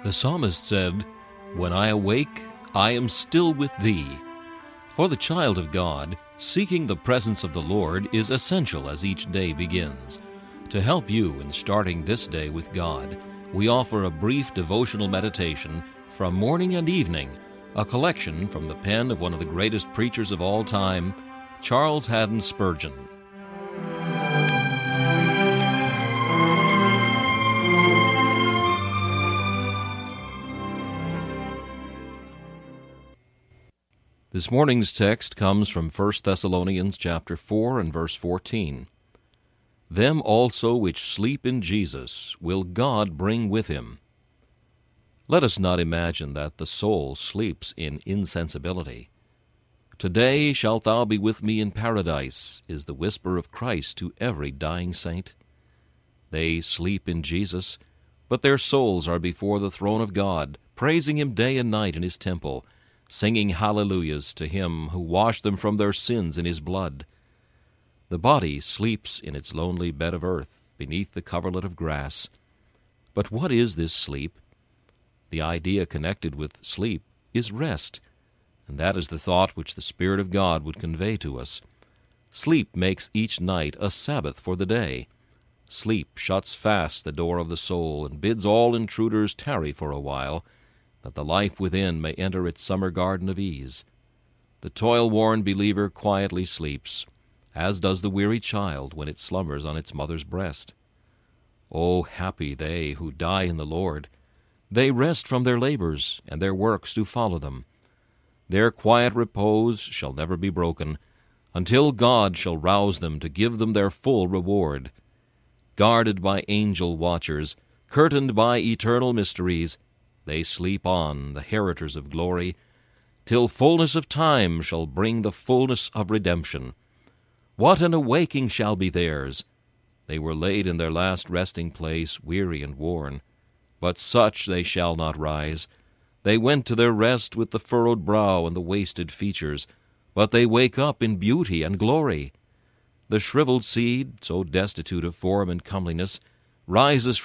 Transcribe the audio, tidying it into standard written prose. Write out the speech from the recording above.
The psalmist said, "When I awake, I am still with thee." For the child of God, seeking the presence of the Lord is essential as each day begins. To help you in starting this day with God, we offer a brief devotional meditation from morning and evening, a collection from the pen of one of the greatest preachers of all time, Charles Haddon Spurgeon. This morning's text comes from 1 Thessalonians chapter 4 and verse 14. "Them also which sleep in Jesus will God bring with him." Let us not imagine that the soul sleeps in insensibility. "Today shalt thou be with me in paradise," is the whisper of Christ to every dying saint. They sleep in Jesus, but their souls are before the throne of God, praising Him day and night in His temple, singing hallelujahs to Him who washed them from their sins in His blood. The body sleeps in its lonely bed of earth, beneath the coverlet of grass. But what is this sleep? The idea connected with sleep is rest, and that is the thought which the Spirit of God would convey to us. Sleep makes each night a Sabbath for the day. Sleep shuts fast the door of the soul and bids all intruders tarry for a while, that the life within may enter its summer garden of ease. The toil-worn believer quietly sleeps, as does the weary child when it slumbers on its mother's breast. Oh, happy they who die in the Lord! They rest from their labors, and their works do follow them. Their quiet repose shall never be broken, until God shall rouse them to give them their full reward. Guarded by angel watchers, curtained by eternal mysteries, they sleep on, the heritors of glory, till fullness of time shall bring the fullness of redemption. What an awaking shall be theirs! They were laid in their last resting place, weary and worn. But such they shall not rise. They went to their rest with the furrowed brow and the wasted features, but they wake up in beauty and glory. The shriveled seed, so destitute of form and comeliness, rises